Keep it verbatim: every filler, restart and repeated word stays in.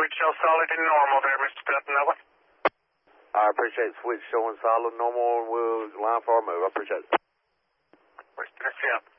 switch show solid and normal there, Mister Dutton. Over. I appreciate the switch showing solid, normal, and we'll line for our move. I appreciate it. Mister Yes.